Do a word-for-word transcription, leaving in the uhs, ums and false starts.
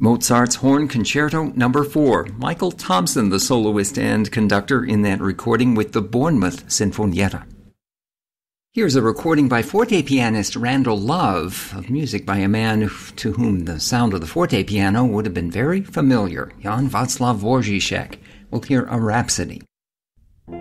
Mozart's Horn Concerto Number four. Michael Thompson, the soloist and conductor in that recording with the Bournemouth Sinfonietta. Here's a recording by forte pianist Randall Love of music by a man to whom the sound of the forte piano would have been very familiar, Jan Václav Dvoříšek. We'll hear a Rhapsody.